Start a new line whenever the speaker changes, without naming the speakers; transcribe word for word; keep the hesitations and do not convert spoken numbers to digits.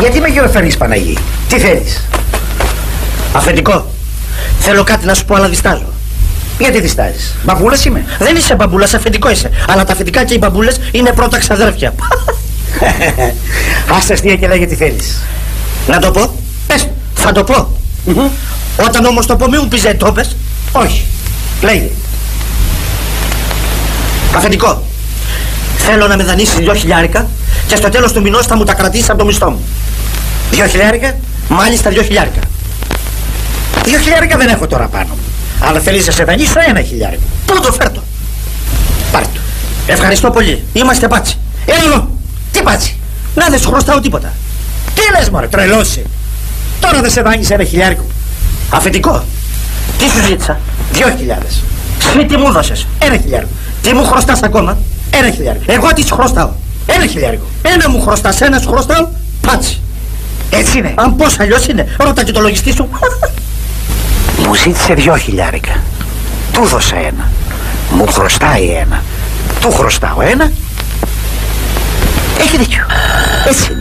Γιατί με γεωφέρνεις, Παναγί? Τι θέλεις?
Αφεντικό, θέλω κάτι να σου πω, αλλά διστάζω.
Γιατί διστάζεις? Μπαμπούλας είμαι.
Δεν είσαι μπαμπούλας, αφεντικό είσαι. Αλλά τα αφεντικά και οι μπαμπούλες είναι πρώτα ξαδέρφια.
Άστα αστεία και λέγε τι θέλεις.
Να το πω?
Πες.
Θα το πω.
Mm-hmm.
Όταν όμως το πω μη μου πεις δεν το πες.
Όχι. Λέγε.
Αφεντικό, θέλω να με δανείσεις δυο χιλιάρικα και στο τέλος του μηνός θα μου τα κρατήσεις από το μισθό μου.
Δυο χιλιάρικα?
Μάλιστα δυο χιλιάρικα.
Δυο χιλιάρικα δεν έχω τώρα πάνω μου. Αλλά θέλεις να σε δανείσω ένα χιλιάρικο.
Πού το φέρτο?
Πάρ' το.
Ευχαριστώ πολύ. Είμαστε πάτσι.
Έλα εδώ. Τι πάτσι?
Να δεν σου χρωστάω τίποτα.
Τι λες μωρέ, τρελώσει? Τώρα δεν σε δάνεισε ένα χιλιάρικο.
Αφεντικό, τι σου ζήτησα?
Δυο χιλιάδες.
Σπίτι μου δώσες.
Ένα χιλιάρικο.
Τι μου χρωστάς ακόμα?
Ένα χιλιάρικο.
Εγώ τι σου χρωστάω?
Ένα χιλιάρικο.
Ένα μου χρωστάς, ένα σου χρωστάω. Πάτσι.
Έτσι είναι.
Αν πώς αλλιώς είναι. Ρώτα και το λογιστή σου.
Μου ζήτησε δυο χιλιάρικα. Του δώσα ένα. Μου χρωστάει ένα. Του χρωστάω ένα. Έχει δίκιο. Έτσι είναι.